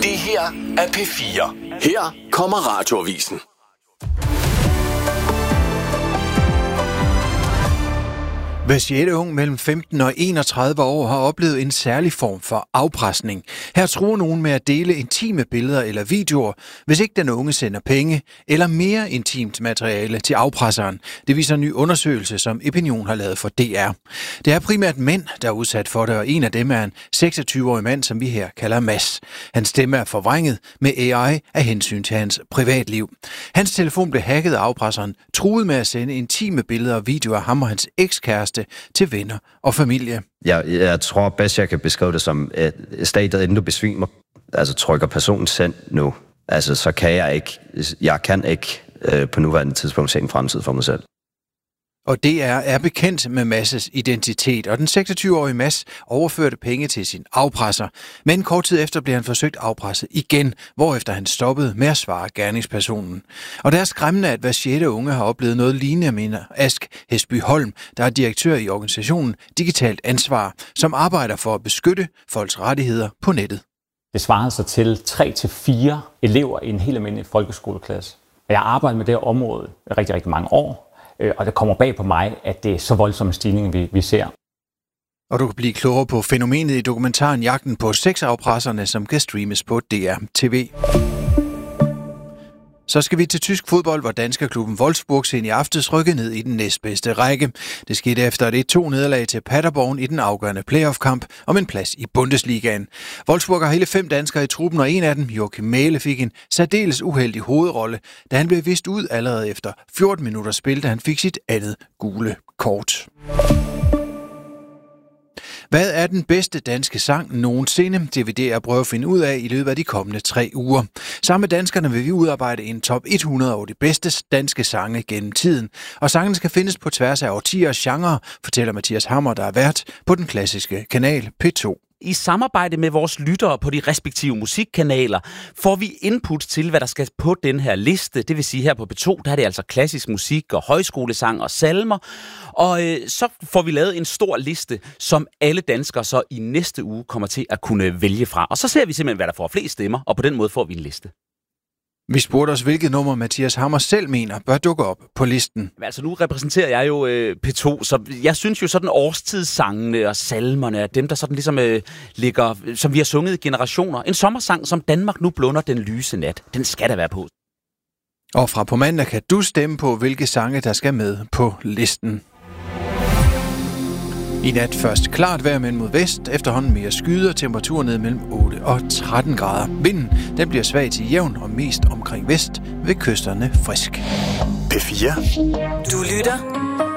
Det her er P4. Her kommer Radioavisen. Hver 6. ung mellem 15 og 31 år har oplevet en særlig form for afpresning. Her truer nogen med at dele intime billeder eller videoer, hvis ikke den unge sender penge eller mere intimt materiale til afpresseren. Det viser en ny undersøgelse, som Epinion har lavet for DR. Det er primært mænd, der er udsat for det, og en af dem er en 26-årig mand, som vi her kalder Mads. Hans stemme er forvrænget med AI af hensyn til hans privatliv. Hans telefon blev hacket af afpresseren, truede med at sende intime billeder og videoer af ham og hans ekskæreste til venner og familie. Jeg tror bedst, jeg kan beskrive det som et stadiet, inden du besvimer, altså trykker personen send nu. Altså, så kan jeg kan ikke på nuværende tidspunkt se en fremtid for mig selv. Og DR er bekendt med Mads' identitet, og den 26-årige Mads overførte penge til sin afpresser. Men kort tid efter blev han forsøgt afpresset igen, hvorefter han stoppede med at svare gerningspersonen. Og det er skræmmende, at hver 6. unge har oplevet noget lignende, mener Ask Hesby Holm, der er direktør i organisationen Digitalt Ansvar, som arbejder for at beskytte folks rettigheder på nettet. Det svarede sig til 3-4 elever i en helt almindelig folkeskoleklasse. Jeg har arbejdet med det her område i rigtig, rigtig mange år. Og det kommer bag på mig, at det er så voldsomme stigninger, vi ser. Og du kan blive klogere på fænomenet i dokumentaren Jagten på sexafpresserne, som kan streames på DR TV. Så skal vi til tysk fodbold, hvor danskerklubben Wolfsburg sen i aftes rykkede ned i den næstbedste række. Det skete efter et 1-2-nederlag til Paderborn i den afgørende playoff-kamp om en plads i Bundesligaen. Wolfsburg har hele 5 danskere i truppen, og en af dem, Joachim Mæhle, fik en særdeles uheldig hovedrolle, da han blev vist ud allerede efter 14 minutter spil, da han fik sit andet gule kort. Hvad er den bedste danske sang nogensinde? Det vil DR prøve at finde ud af i løbet af de kommende 3 uger. Sammen med danskerne vil vi udarbejde en top 100 over de bedste danske sange gennem tiden. Og sangene skal findes på tværs af årtier og genre, fortæller Mathias Hammer, der er vært på den klassiske kanal P2. I samarbejde med vores lyttere på de respektive musikkanaler får vi input til, hvad der skal på den her liste. Det vil sige, her på P2, der er det altså klassisk musik og højskolesang og salmer. Og så får vi lavet en stor liste, som alle danskere så i næste uge kommer til at kunne vælge fra. Og så ser vi simpelthen, hvad der får flest stemmer, og på den måde får vi en liste. Vi spurgte os, hvilket nummer Mathias Hammer selv mener bør dukke op på listen. Altså nu repræsenterer jeg jo P2, så jeg synes jo sådan årstidssangene og salmerne er dem, der sådan ligesom ligger, som vi har sunget i generationer. En sommersang, som Danmark nu blunder den lyse nat. Den skal der være på. Og fra på mandag kan du stemme på, hvilke sange, der skal med på listen. I nat først klart vejr, men mod vest, efterhånden mere skyder, temperaturen ned mellem 8 og 13 grader. Vinden den bliver svag til jævn og mest omkring vest, ved kysterne frisk. P4. Du lytter